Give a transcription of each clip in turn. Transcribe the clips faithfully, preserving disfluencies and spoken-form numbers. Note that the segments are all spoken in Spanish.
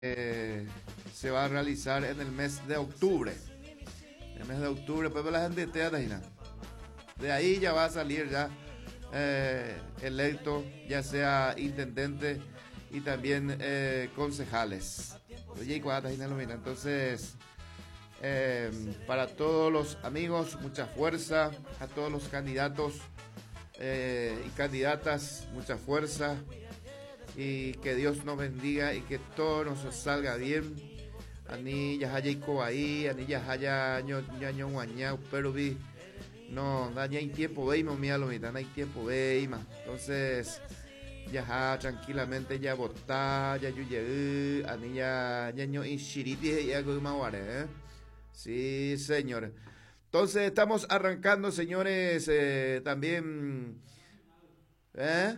eh, se va a realizar en el mes de octubre. El mes de octubre, pues la gente te da. De ahí ya va a salir ya eh, electo, ya sea intendente y también eh, concejales. Oye, entonces, eh, para todos los amigos, mucha fuerza, a todos los candidatos eh, y candidatas, mucha fuerza, y que Dios nos bendiga y que todo nos salga bien. Ani ya haya ahí, ani ya haya ñaño guañao, pero vi no, ya hay tiempo veima, mira lo mitad, no hay tiempo veima. Entonces, ya tranquilamente ya votar, ya yo llegué, ani ya ñaño inshiriti ya guimaware, ¿eh? Sí, señor. Entonces, estamos arrancando, señores, eh, también, ¿eh?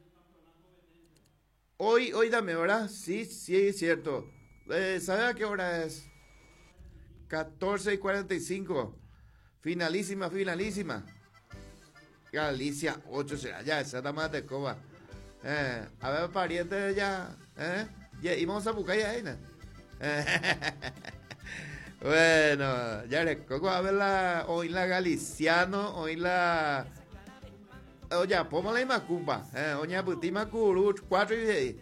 Hoy, hoy dame, ¿verdad? Sí, sí, es cierto. Eh, ¿Sabe a qué hora es? catorce y cuarenta y cinco. Finalísima, finalísima. Galicia ocho será. Ya, esa está más de coba. Eh, a ver, pariente ya. ¿Eh? Ya, y vamos a buscar ya ahí, ¿no? Bueno, ya le coco a ver la. Hoy la Galiciano, hoy la. Oye, póngale macumba. Eh, oña puti macuru, cuatro y seis.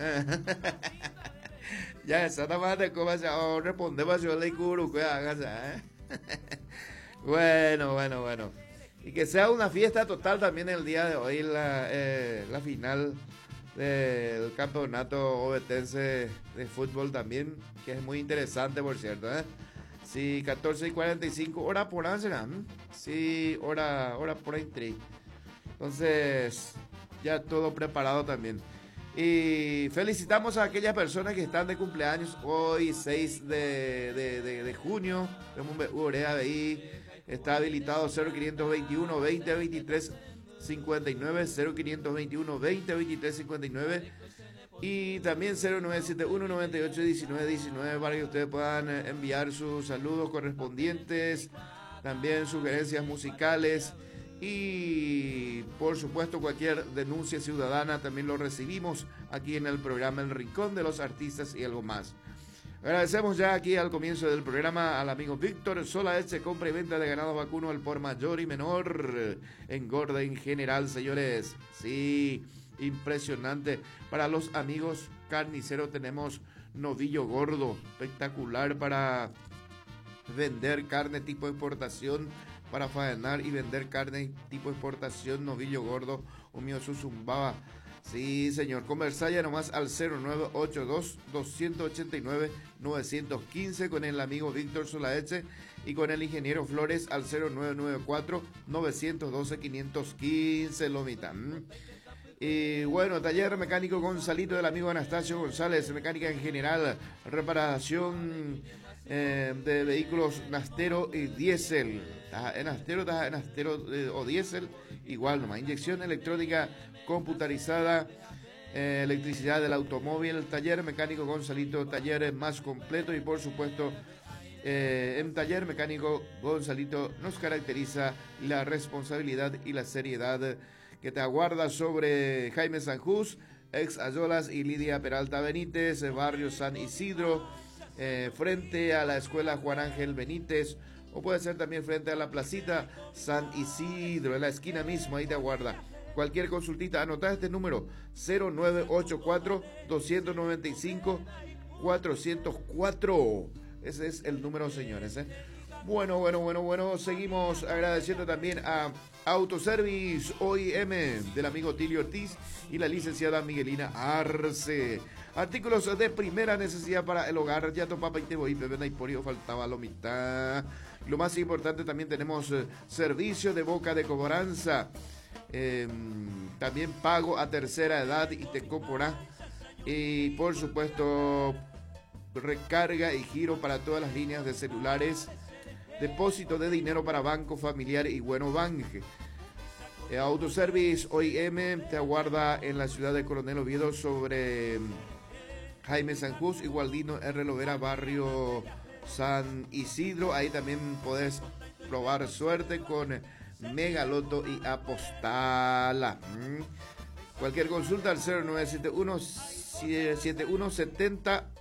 Ya, esa está más de coba. Oh, respondemos yo le curu, que hagas, ¿eh? Bueno, bueno, bueno. Y que sea una fiesta total también el día de hoy, la, eh, la final del campeonato ovetense de fútbol también, que es muy interesante, por cierto, ¿eh? Sí, catorce y cuarenta y cinco, hora por ahí será. Sí, hora, hora por ahí. Entonces, ya todo preparado también. Y felicitamos a aquellas personas que están de cumpleaños hoy, seis de, de, de, de junio. Está habilitado cero quinientos veintiuno, veinte, veintitrés, cincuenta y nueve, cero quinientos veintiuno, veinte, veintitrés, cincuenta y nueve y también cero nueve siete uno, noventa y ocho, diecinueve, diecinueve para que ustedes puedan enviar sus saludos correspondientes, también sugerencias musicales y por supuesto cualquier denuncia ciudadana también lo recibimos aquí en el programa El Rincón de los Artistas y algo más. Agradecemos ya aquí al comienzo del programa al amigo Víctor Solaeche, compra y venta de ganado vacuno al por mayor y menor, engorda en general, señores. Sí, impresionante. Para los amigos carniceros tenemos novillo gordo, espectacular para vender carne tipo exportación, para faenar y vender carne tipo exportación, novillo gordo, humio suzumbaba. Sí, señor. Conversar ya nomás al cero nueve ocho dos, dos ocho nueve, nueve uno cinco con el amigo Víctor Solaeche y con el ingeniero Flores al cero nueve nueve cuatro, nueve uno dos, cinco uno cinco, Lomita. Y bueno, taller mecánico Gonzalito del amigo Anastasio González, mecánica en general, reparación eh, de vehículos Nastero y diésel. En Nastero, en Nastero eh, o diésel, igual nomás. Inyección electrónica computarizada, eh, electricidad del automóvil, taller mecánico Gonzalito, taller más completo y por supuesto eh, en taller mecánico Gonzalito nos caracteriza la responsabilidad y la seriedad que te aguarda sobre Jaime Sanjús, ex Ayolas y Lidia Peralta Benítez, barrio San Isidro, eh, frente a la escuela Juan Ángel Benítez, o puede ser también frente a la placita San Isidro, en la esquina mismo, ahí te aguarda. Cualquier consultita, anotá este número, cero nueve ocho cuatro, dos nueve cinco, cuatro cero cuatro. Ese es el número, señores, ¿eh? Bueno, bueno, bueno, bueno, seguimos agradeciendo también a Autoservice O I M del amigo Tilio Ortiz y la licenciada Miguelina Arce. Artículos de primera necesidad para el hogar, ya topapa y te voy, bebé, y por ello faltaba la mitad. Lo más importante, también tenemos eh, servicio de boca de cobranza, eh, también pago a tercera edad y te coporá. Y por supuesto, recarga y giro para todas las líneas de celulares, depósito de dinero para Banco Familiar y Bueno Banque. Eh, Autoservice O I M te aguarda en la ciudad de Coronel Oviedo sobre Jaime Sanjús y Gualdino R. Lovera, barrio San Isidro. Ahí también podés probar suerte con Megaloto y Apostala. ¿Mm? Cualquier consulta al cero nueve siete uno, siete uno siete cero